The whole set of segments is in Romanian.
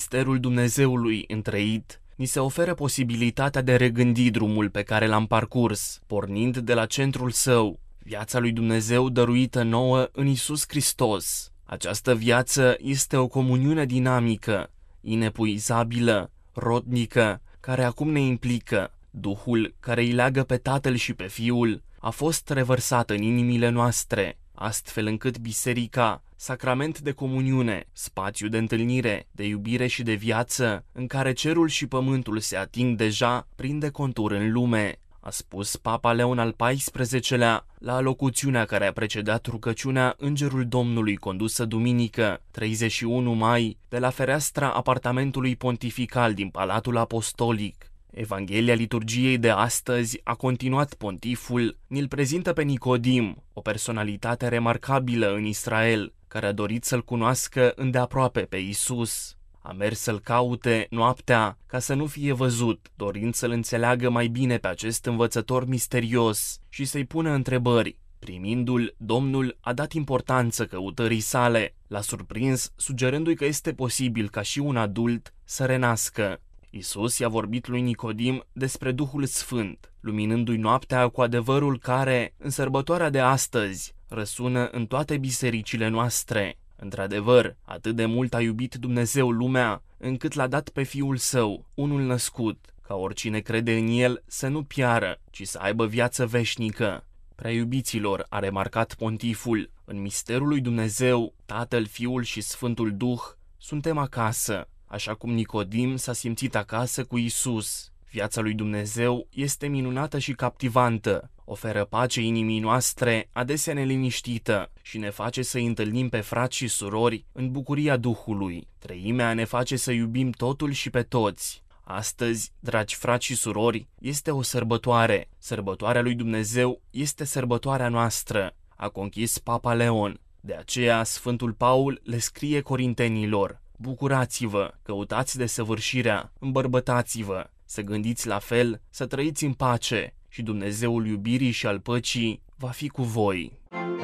misterul Dumnezeului întreit, ni se oferă posibilitatea de a regândi drumul pe care l-am parcurs, pornind de la centrul său, viața lui Dumnezeu dăruită nouă în Iisus Hristos. Această viață este o comuniune dinamică, inepuizabilă, rodnică, care acum ne implică. Duhul care îi leagă pe Tatăl și pe Fiul a fost revărsat în inimile noastre, astfel încât biserica, sacrament de comuniune, spațiu de întâlnire, de iubire și de viață, în care cerul și pământul se ating deja, prinde contur în lume, a spus Papa Leon al XIV-lea la alocuțiunea care a precedat rugăciunea Îngerul Domnului condusă duminică, 31 mai, de la fereastra apartamentului pontifical din Palatul Apostolic. Evanghelia liturgiei de astăzi, a continuat pontiful, ni-l prezintă pe Nicodim, o personalitate remarcabilă în Israel, care a dorit să-l cunoască îndeaproape pe Iisus. A mers să-l caute noaptea ca să nu fie văzut, dorind să-l înțeleagă mai bine pe acest învățător misterios și să-i pună întrebări. Primindu-l, Domnul a dat importanță căutării sale, l-a surprins sugerându-i că este posibil ca și un adult să renască. Iisus i-a vorbit lui Nicodim despre Duhul Sfânt, luminându-i noaptea cu adevărul care, în sărbătoarea de astăzi, răsună în toate bisericile noastre. Într-adevăr, atât de mult a iubit Dumnezeu lumea, încât l-a dat pe Fiul Său, unul născut, ca oricine crede în El să nu piară, ci să aibă viață veșnică. Prea iubiților, a remarcat pontiful, în misterul lui Dumnezeu, Tatăl, Fiul și Sfântul Duh, suntem acasă. Așa cum Nicodim s-a simțit acasă cu Iisus. Viața lui Dumnezeu este minunată și captivantă, oferă pace inimii noastre, adesea neliniștită, și ne face să-i întâlnim pe frați și surori în bucuria Duhului. Treimea ne face să iubim totul și pe toți. Astăzi, dragi frați și surori, este o sărbătoare. Sărbătoarea lui Dumnezeu este sărbătoarea noastră, a conchis Papa Leon. De aceea, Sfântul Paul le scrie corintenilor: bucurați-vă, căutați desăvârșirea, îmbărbătați-vă, să gândiți la fel, să trăiți în pace și Dumnezeul iubirii și al păcii va fi cu voi.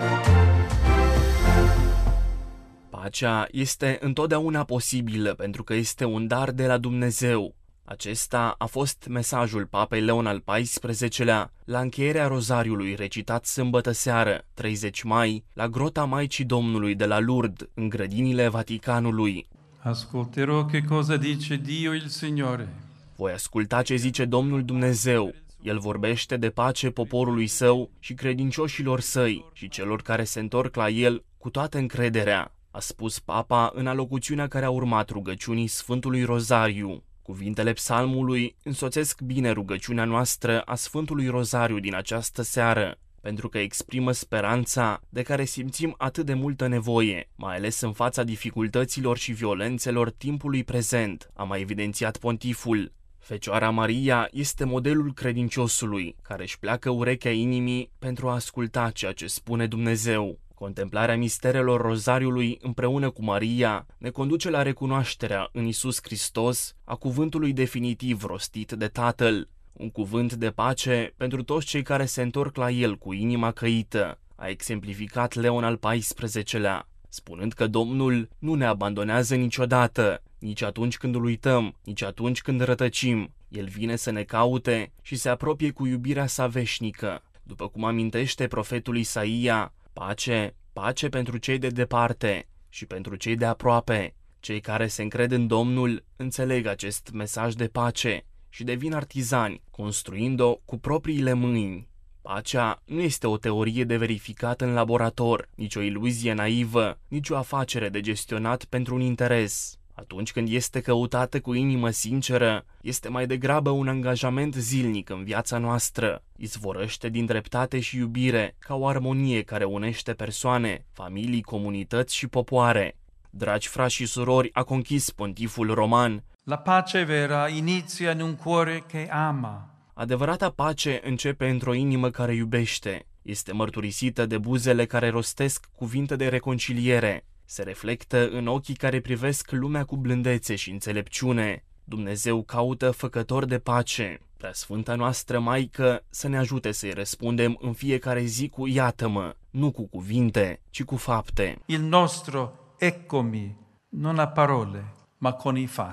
Pacea este întotdeauna posibilă pentru că este un dar de la Dumnezeu. Acesta a fost mesajul Papei Leon al XIV-lea la încheierea rozariului recitat sâmbătă seară, 30 mai, la grota Maicii Domnului de la Lourdes, în grădinile Vaticanului. Ascolterò che cosa dice Dio il Signore. Voi asculta ce zice Domnul Dumnezeu. El vorbește de pace poporului său și credincioșilor săi și celor care se întorc la el cu toată încrederea, a spus Papa în alocuțiunea care a urmat rugăciunii Sfântului Rozariu. Cuvintele psalmului însoțesc bine rugăciunea noastră a Sfântului Rozariu din această seară, pentru că exprimă speranța de care simțim atât de multă nevoie, mai ales în fața dificultăților și violențelor timpului prezent, a mai evidențiat pontiful. Fecioara Maria este modelul credinciosului, care își pleacă urechea inimii pentru a asculta ceea ce spune Dumnezeu. Contemplarea misterelor rozariului împreună cu Maria ne conduce la recunoașterea în Iisus Hristos a cuvântului definitiv rostit de Tatăl, un cuvânt de pace pentru toți cei care se întorc la El cu inima căită, a exemplificat Leon al XIV-lea, spunând că Domnul nu ne abandonează niciodată, nici atunci când îl uităm, nici atunci când rătăcim. El vine să ne caute și se apropie cu iubirea sa veșnică. După cum amintește profetul Isaia, pace, pace pentru cei de departe și pentru cei de aproape. Cei care se încred în Domnul înțeleg acest mesaj de pace și devin artizani, construind-o cu propriile mâini. Pacea nu este o teorie de verificat în laborator, nici o iluzie naivă, nici o afacere de gestionat pentru un interes. Atunci când este căutată cu inimă sinceră, este mai degrabă un angajament zilnic în viața noastră. Izvorăște din dreptate și iubire, ca o armonie care unește persoane, familii, comunități și popoare. Dragi frați și surori, a conchis pontiful roman: La pace vera inizia in un cuore che ama. Adevărata pace începe într-o inimă care iubește. Este mărturisită de buzele care rostesc cuvinte de reconciliere. Se reflectă în ochii care privesc lumea cu blândețe și înțelepciune. Dumnezeu caută făcători de pace. Preasfânta noastră Maică să ne ajute să-i răspundem în fiecare zi cu iată-mă, nu cu cuvinte, ci cu fapte. Il nostro eccomi, non a parole, ma con i fatti.